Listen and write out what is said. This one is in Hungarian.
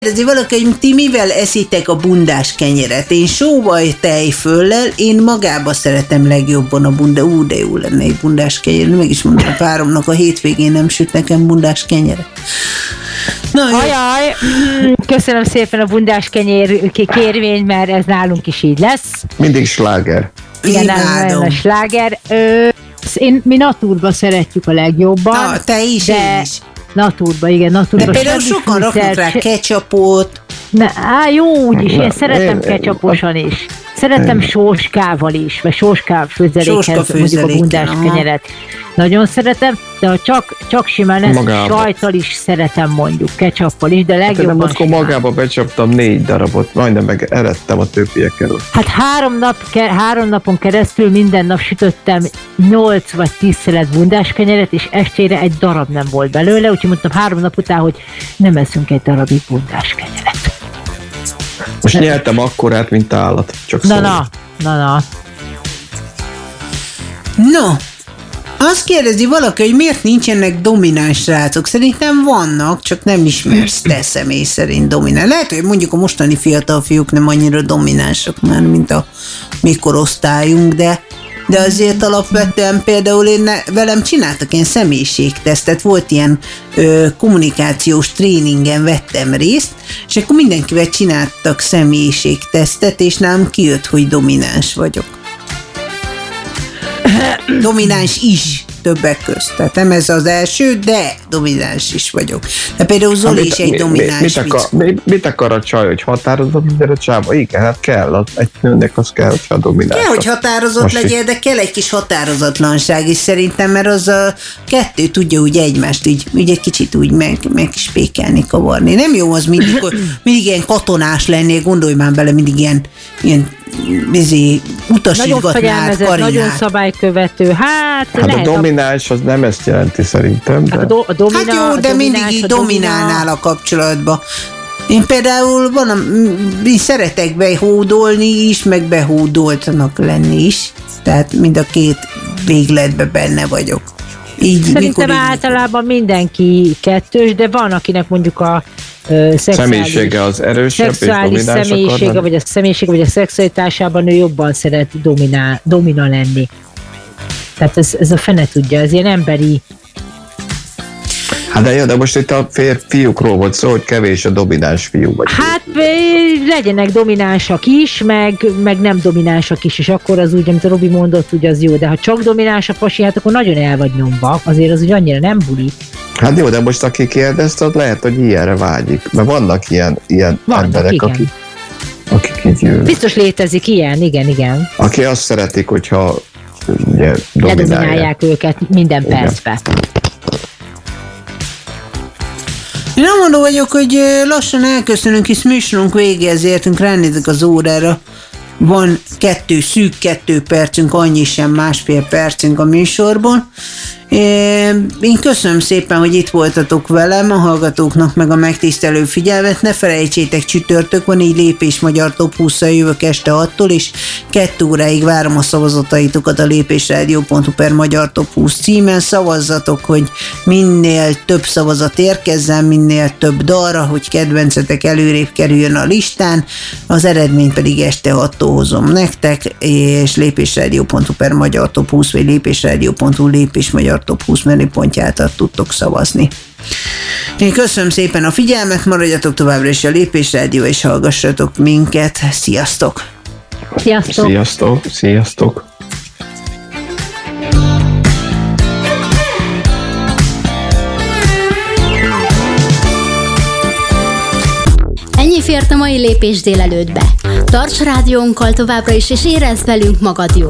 Kérdezi valaki, hogy ti mivel eszitek a bundás kenyeret? Én sóval, tejföllel, én magába szeretem legjobban a de jó lenne egy bundás kenyér. Meg is mondom a páromnak, a hétvégén nem süt nekem bundás kenyeret. Ajaj, köszönöm szépen a bundás kenyér kérvényt, mert ez nálunk is így lesz. Mindig sláger. Igen, nagyon a sláger. Mi naturba szeretjük a legjobban. Te is, én is. Naturba, igen, naturba. De például sokan raknak rá ketchupot. Jó, úgyis, én szeretem ketchuposan is. Szeretem sóskával is, vagy sóská főzelékhez, mondjuk a bundás kenyeret. Nagyon szeretem, de ha csak simán ezt sajttal is szeretem, mondjuk, ketchuppal is, de legjobban akkor magába becsaptam 4 darabot, majdnem meg eredtem a többiekkel. Hát 3 napon keresztül minden nap sütöttem 8 vagy 10 szelet bundás kenyeret, és estére egy darab nem volt belőle, úgyhogy mondtam 3 nap után, hogy nem eszünk egy darabig bundás kenyeret. Most nyeltem akkorát, mint állat. Csak Na. No, azt kérdezi valaki, hogy miért nincsenek domináns srácok. Szerintem vannak, csak nem ismersz te személy szerint domináns. Lehet, hogy mondjuk a mostani fiatal fiúk nem annyira dominánsak már, mint a mi korosztályunk, de azért alapvetően például velem csináltak ilyen személyiségtesztet, volt ilyen kommunikációs tréningen vettem részt, és akkor mindenkivel csináltak személyiségtesztet, és nálam kijött, hogy domináns vagyok. Domináns is többek közt. Tehát nem ez az első, de domináns is vagyok. De például Zoli is egy domináns mit akar a csaj, hogy határozott legyen a csába? Igen, hát kell. Egy nőnek az kell, hogy a domináns. Kell, hogy határozott legyen, de kell egy kis határozatlanság is szerintem, mert az a kettő tudja úgy egymást így egy kicsit úgy megspékelni, kavarni. Nem jó az mindig ilyen katonás lennél, gondolj már bele, mindig ilyen utasítgatnád Karinát. Nagyon szabálykövető. Hát a domináns az nem ezt jelenti szerintem. De... Hát jó, de mindig így dominálnál a kapcsolatban. Én például szeretek behódolni is, meg behódoltnak lenni is. Tehát mind a két végletben benne vagyok. Szerintem általában mindenki kettős, de akinek mondjuk a személyisége az erősebb, szexuális személyisége, vagy a személyisége, vagy a szexualitásában ő jobban szeret domina lenni. Tehát ez a fene tudja, ez ilyen emberi. Hát de most itt a fiúkról volt szó, hogy kevés a domináns fiú vagy. Hát legyenek dominánsak is, meg nem dominánsak is, és akkor az úgy, amit a Robi mondott, úgy az jó, de ha csak domináns a pasi, hát akkor nagyon el vagy nyomva, azért az úgy annyira nem buli. Hát jó, de most aki kérdezte, lehet, hogy ilyenre vágyik, mert vannak ilyen emberek, igen. akik így... Biztos létezik ilyen, igen. Aki azt szeretik, hogyha ugye, ledominálják őket minden percben. Én nem mondom vagyok, hogy lassan elköszönünk, hisz műsorunk végéhez értünk, ránézek az órára. Van szűk 2 percünk, annyi sem, 1,5 percünk a műsorban. Én köszönöm szépen, hogy itt voltatok velem, a hallgatóknak meg a megtisztelő figyelmet. Ne felejtsétek, csütörtök van, így Lépés Magyar Top 20-szal jövök este 6-tól, és 2 óráig várom a szavazataitokat a lépésradio.hu/Magyar Top 20 címen. Szavazzatok, hogy minél több szavazat érkezzen, minél több dalra, hogy kedvencetek előrébb kerüljön a listán. Az eredményt pedig este 6-tól hozom nektek, és lépésradio.hu/Magyar Top 20, vagy lépésradio.hu Lépés Magyar Top 20 menüpontját tudtok szavazni. Én köszönöm szépen a figyelmet, maradjatok továbbra is a Lépés Rádió, és hallgassatok minket. Sziasztok! Sziasztok! Ennyi fért a mai Lépés délelőttbe. Tarts rádiónkkal továbbra is, és érezd velünk magad jól.